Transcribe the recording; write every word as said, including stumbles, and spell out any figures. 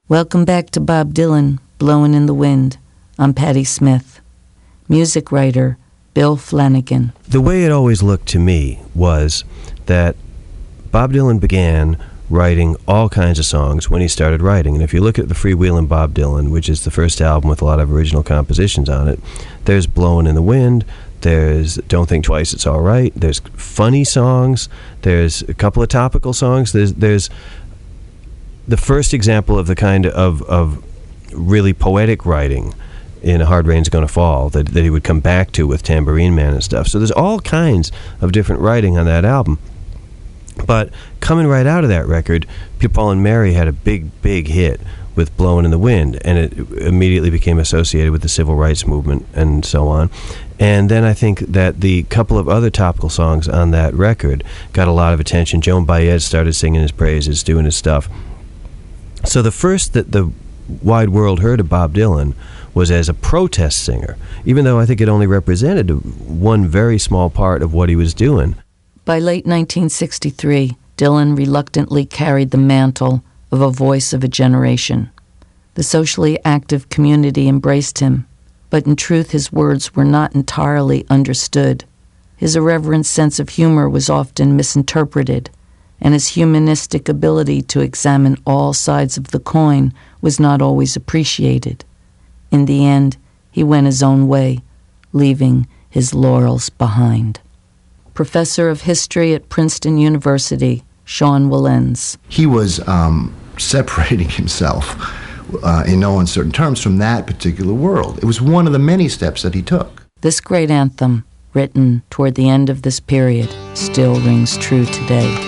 Welcome back to Bob Dylan, Blowin' in the Wind. I'm Patti Smith. Music writer Bill Flanagan. The way it always looked to me was that Bob Dylan began writing all kinds of songs when he started writing. And if you look at the Freewheelin' Bob Dylan, which is the first album with a lot of original compositions on it, there's Blowin' in the Wind, there's Don't Think Twice, It's All Right, there's funny songs, there's a couple of topical songs, there's there's the first example of the kind of, of really poetic writing in A Hard Rain's Gonna Fall that, that he would come back to with Tambourine Man and stuff. So there's all kinds of different writing on that album. But coming right out of that record, Paul and Mary had a big, big hit with Blowin' in the Wind, and it immediately became associated with the civil rights movement and so on. And then I think that the couple of other topical songs on that record got a lot of attention. Joan Baez started singing his praises, doing his stuff. So the first that the wide world heard of Bob Dylan was as a protest singer, even though I think it only represented one very small part of what he was doing. By late nineteen sixty-three, Dylan reluctantly carried the mantle of a voice of a generation. The socially active community embraced him, but in truth his words were not entirely understood. His irreverent sense of humor was often misinterpreted, and his humanistic ability to examine all sides of the coin was not always appreciated. In the end, he went his own way, leaving his laurels behind. Professor of History at Princeton University, Sean Wilentz. He was um, separating himself uh, in no uncertain terms from that particular world. It was one of the many steps that he took. This great anthem, written toward the end of this period, still rings true today.